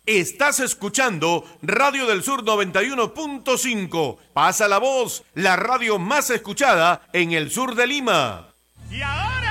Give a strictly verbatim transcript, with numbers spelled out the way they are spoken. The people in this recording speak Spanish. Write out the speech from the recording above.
Estás escuchando Radio del Sur noventa y uno punto cinco. Pasa la voz, la radio más escuchada en el sur de Lima. Y ahora